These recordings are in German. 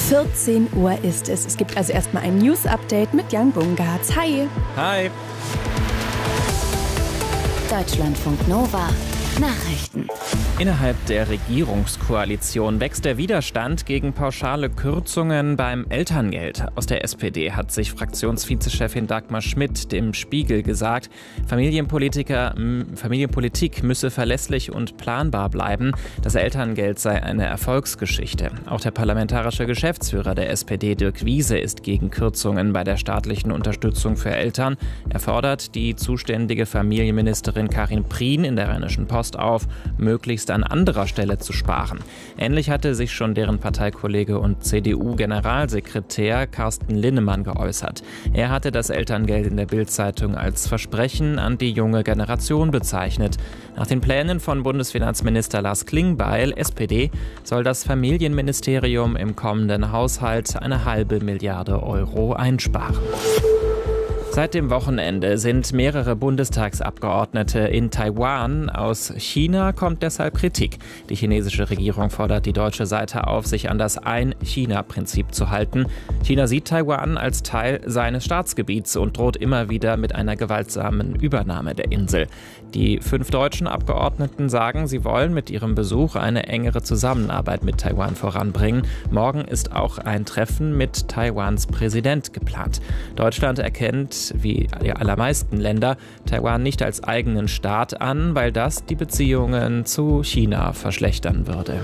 14 Uhr ist es. Es gibt also erstmal ein News-Update mit Jan Bungartz. Hi. Hi. Deutschlandfunk Nova. Nachrichten. Innerhalb der Regierungskoalition wächst der Widerstand gegen pauschale Kürzungen beim Elterngeld. Aus der SPD hat sich Fraktionsvizechefin Dagmar Schmidt dem Spiegel gesagt, Familienpolitik müsse verlässlich und planbar bleiben. Das Elterngeld sei eine Erfolgsgeschichte. Auch der parlamentarische Geschäftsführer der SPD, Dirk Wiese, ist gegen Kürzungen bei der staatlichen Unterstützung für Eltern. Er fordert die zuständige Familienministerin Karin Prien in der Rheinischen Post auf, möglichst an anderer Stelle zu sparen. Ähnlich hatte sich schon deren Parteikollege und CDU-Generalsekretär Carsten Linnemann geäußert. Er hatte das Elterngeld in der Bild-Zeitung als Versprechen an die junge Generation bezeichnet. Nach den Plänen von Bundesfinanzminister Lars Klingbeil, SPD, soll das Familienministerium im kommenden Haushalt 1,5 Milliarde Euro einsparen. Seit dem Wochenende sind mehrere Bundestagsabgeordnete in Taiwan. Aus China kommt deshalb Kritik. Die chinesische Regierung fordert die deutsche Seite auf, sich an das Ein-China-Prinzip zu halten. China sieht Taiwan als Teil seines Staatsgebiets und droht immer wieder mit einer gewaltsamen Übernahme der Insel. Die 5 deutschen Abgeordneten sagen, sie wollen mit ihrem Besuch eine engere Zusammenarbeit mit Taiwan voranbringen. Morgen ist auch ein Treffen mit Taiwans Präsident geplant. Deutschland erkennt, wie die allermeisten Länder, Taiwan nicht als eigenen Staat an, weil das die Beziehungen zu China verschlechtern würde.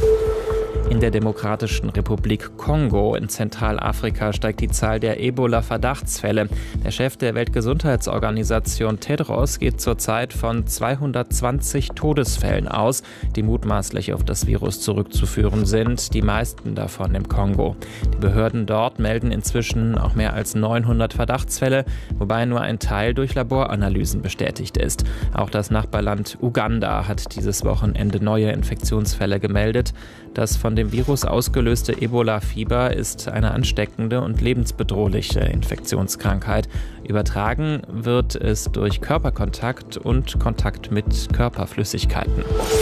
In der Demokratischen Republik Kongo in Zentralafrika steigt die Zahl der Ebola-Verdachtsfälle. Der Chef der Weltgesundheitsorganisation Tedros geht zurzeit von 220 Todesfällen aus, die mutmaßlich auf das Virus zurückzuführen sind, die meisten davon im Kongo. Die Behörden dort melden inzwischen auch mehr als 900 Verdachtsfälle, wobei nur ein Teil durch Laboranalysen bestätigt ist. Auch das Nachbarland Uganda hat dieses Wochenende neue Infektionsfälle gemeldet. Das von dem Virus ausgelöste Ebola-Fieber ist eine ansteckende und lebensbedrohliche Infektionskrankheit. Übertragen wird es durch Körperkontakt und Kontakt mit Körperflüssigkeiten.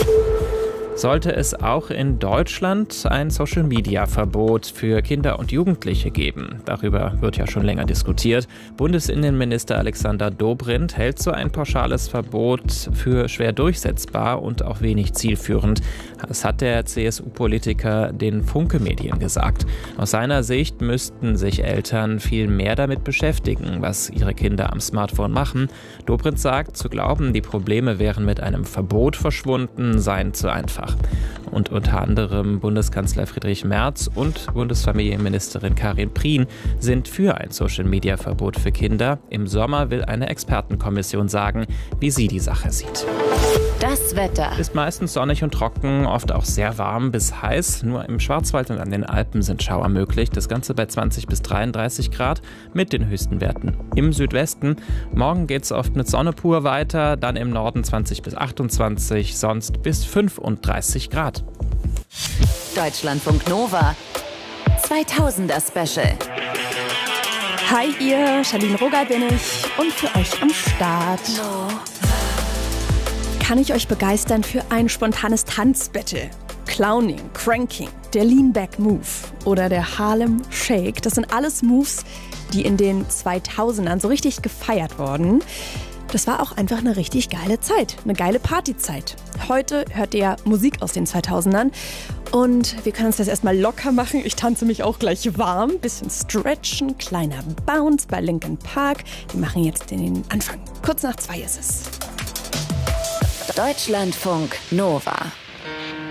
Sollte es auch in Deutschland ein Social-Media-Verbot für Kinder und Jugendliche geben? Darüber wird ja schon länger diskutiert. Bundesinnenminister Alexander Dobrindt hält so ein pauschales Verbot für schwer durchsetzbar und auch wenig zielführend. Das hat der CSU-Politiker den Funke-Medien gesagt. Aus seiner Sicht müssten sich Eltern viel mehr damit beschäftigen, was ihre Kinder am Smartphone machen. Dobrindt sagt, zu glauben, die Probleme wären mit einem Verbot verschwunden, seien zu einfach. Und unter anderem Bundeskanzler Friedrich Merz und Bundesfamilienministerin Karin Prien sind für ein Social-Media-Verbot für Kinder. Im Sommer will eine Expertenkommission sagen, wie sie die Sache sieht. Das Wetter. Ist meistens sonnig und trocken, oft auch sehr warm bis heiß. Nur im Schwarzwald und an den Alpen sind Schauer möglich. Das Ganze bei 20 bis 33 Grad mit den höchsten Werten im Südwesten. Morgen geht es oft mit Sonne pur weiter, dann im Norden 20 bis 28, sonst bis 35 Grad. Deutschlandfunk Nova. 2000er Special. Hi ihr, Charlene Rogal bin ich und für euch am Start. Kann ich euch begeistern für ein spontanes Tanzbattle? Clowning, Cranking, der Lean-Back Move oder der Harlem Shake, das sind alles Moves, die in den 2000ern so richtig gefeiert wurden. Das war auch einfach eine richtig geile Zeit, eine geile Partyzeit. Heute hört ihr Musik aus den 2000ern und wir können uns das erstmal locker machen. Ich tanze mich auch gleich warm, bisschen stretchen, kleiner Bounce bei Linkin Park. Die machen jetzt den Anfang. Kurz nach 2 ist es. Deutschlandfunk Nova.